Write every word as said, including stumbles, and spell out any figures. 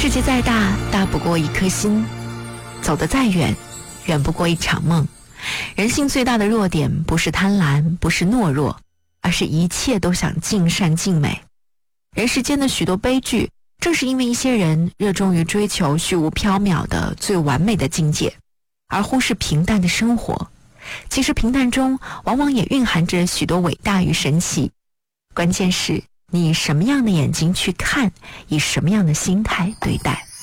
世界再大，大不过一颗心；走得再远，远不过一场梦。人性最大的弱点不是贪婪，不是懦弱，而是一切都想尽善尽美。人世间的许多悲剧，正是因为一些人热衷于追求虚无缥缈的最完美的境界，而忽视平淡的生活。其实平淡中往往也蕴含着许多伟大与神奇，关键是你以什么样的眼睛去看，以什么样的心态对待。